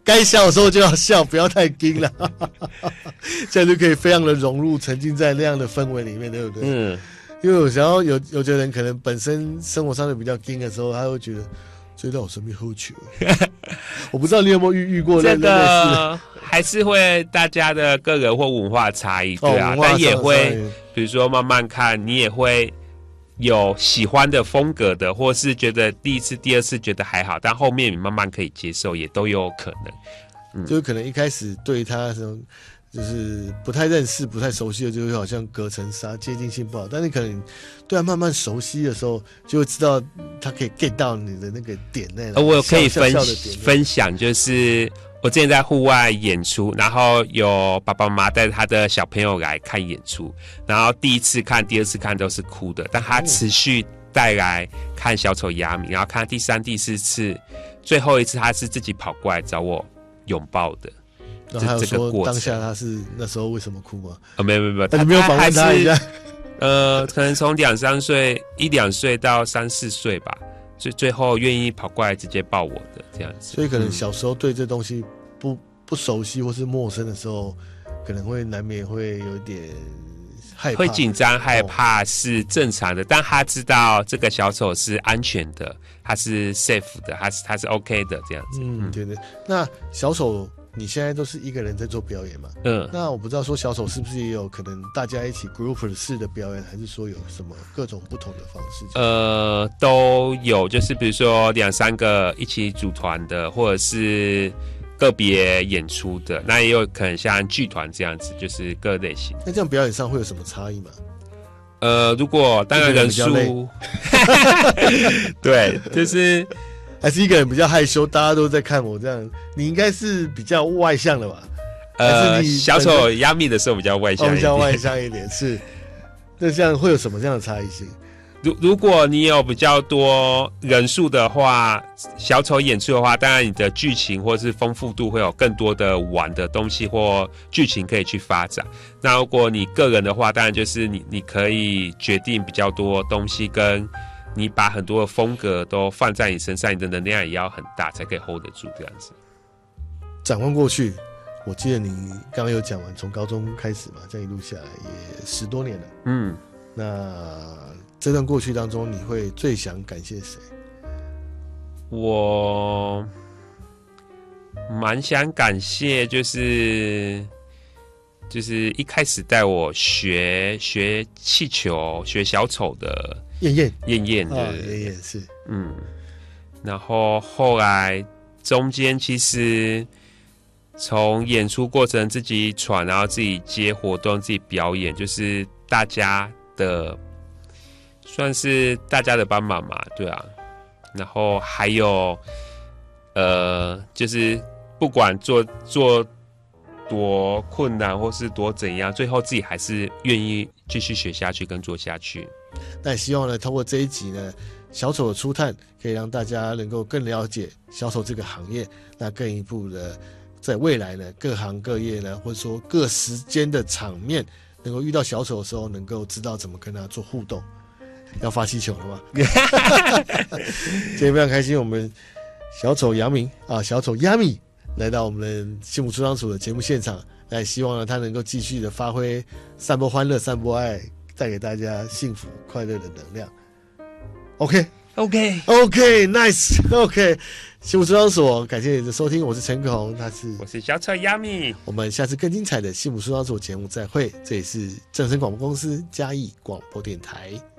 该笑的时候就要笑，不要太惊了，这样就可以非常的融入，沉浸在那样的氛围里面，对不对？嗯，因为我想要有的人可能本身生活上的比较惊的时候，他会觉得追到我身边喝酒，我不知道你有没有遇过这个，还是会大家的个人或文化差异，对啊，但也会比如说慢慢看，你也会有喜欢的风格的，或是觉得第一次、第二次觉得还好，但后面你慢慢可以接受，也都有可能。 就是可能一开始对他什么就是不太认识、不太熟悉的，就会好像隔层纱，接近性不好。但你可能对他慢慢熟悉的时候，就会知道他可以 get 到你的那个点在哪。 我可以分享，就是我之前在户外演出，然后有爸爸妈妈带着他的小朋友来看演出，然后第一次看、第二次看都是哭的，但他持续带来看小丑亚米，然后看第三、第四次，最后一次他是自己跑过来找我拥抱的。 然后还有说当下他是那时候为什么哭吗？ 没有， 你没有访问他一下？ 可能从2、3岁、1、2岁到3、4岁吧，最后愿意跑过来直接抱我的这样子。 所以可能小时候对这东西不熟悉或是陌生的时候，可能会难免会有点害怕， 会紧张害怕是正常的，但他知道这个小丑是安全的，他是 safe 的，他是 OK 的这样子。 对对。那小丑你现在都是一个人在做表演嘛？那我不知道说小丑是不是也有可能大家一起 group 式的表演，还是说有什么各种不同的方式？ 都有，就是比如说2、3个一起组团的，或者是个别演出的，那也有可能像剧团这样子，就是各类型。 那这样表演上会有什么差异吗？ 如果当然人数，对，就是还是一个人比较害羞，大家都在看我这样。你应该是比较外向的吧？还是你小丑压密的时候比较外向一点， 比较外向一点是。那这样会有什么这样的差异性？ 如果你有比较多人数的话，小丑演出的话，当然你的剧情或是丰富度会有更多的玩的东西或剧情可以去发展。那如果你个人的话，当然就是你可以决定比较多东西，跟你把很多的风格都放在你身上，你的能量也要很大才可以 hold 得住这样子。 展望过去，我记得你刚刚有讲完，从高中开始嘛，这样一路下来也10多年了。那这段过去当中，你会最想感谢谁？ 我蛮想感谢，就是一开始带我学气球、学小丑的燕燕是然后后来中间其实从演出过程自己传，然后自己接活动、自己表演，就是大家的。算是大家的帮忙嘛，对啊，然后还有，就是不管做多困难或是多怎样，最后自己还是愿意继续学下去跟做下去。 那也希望呢，通过这一集呢，小丑的初探可以让大家能够更了解小丑这个行业，那更一步的在未来呢，各行各业呢，或者说各时间的场面，能够遇到小丑的时候，能够知道怎么跟他做互动。要发气球了吗？今天非常开心，我们小丑杨明啊，小丑亚米来到我们幸福出张组的节目现场，那也希望呢他能够继续的发挥，散播欢乐，散播爱，带给大家幸福快乐的能量。OK，nice，OK，幸福出张所，感谢你的收听，我是陈可宏， 我是小丑亚米， 我们下次更精彩的幸福出张所节目再会，这里是正声广播公司嘉义广播电台。